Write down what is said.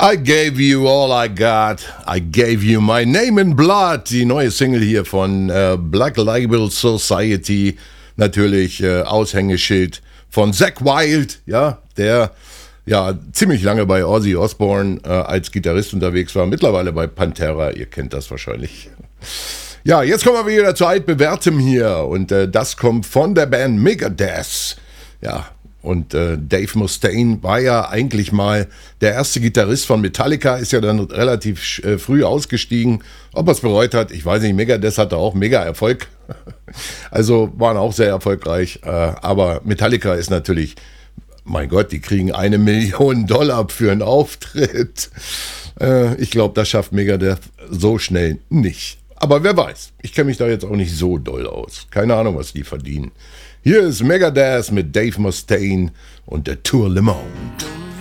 I gave you all I got. I gave you my name in blood. Die neue Single hier von Black Label Society. Natürlich Aushängeschild von Zakk Wylde, ja, der ja ziemlich lange bei Ozzy Osbourne als Gitarrist unterwegs war. Mittlerweile bei Pantera, ihr kennt das wahrscheinlich. Ja, jetzt kommen wir wieder zu altbewährtem hier. Und das kommt von der Band Megadeth. Ja, und Dave Mustaine war ja eigentlich mal der erste Gitarrist von Metallica, ist ja dann relativ früh ausgestiegen. Ob er es bereut hat, ich weiß nicht. Megadeth hatte auch mega Erfolg. Also waren auch sehr erfolgreich. Aber Metallica ist natürlich, mein Gott, die kriegen $1 Million für einen Auftritt. Ich glaube, das schafft Megadeth so schnell nicht. Aber wer weiß, ich kenne mich da jetzt auch nicht so doll aus. Keine Ahnung, was die verdienen. Hier ist Megadeth mit Dave Mustaine und der Tour Le Monde.